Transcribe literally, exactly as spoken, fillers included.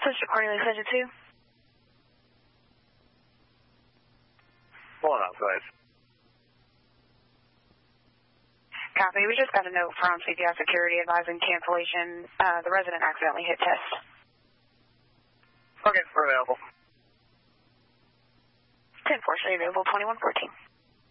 Sister Cornelius, Engine two. Pulling outside. Copy. We just got a note from C P I Security advising cancellation. Uh, the resident accidentally hit test. Okay, we're available. ten four, available, twenty-one fourteen.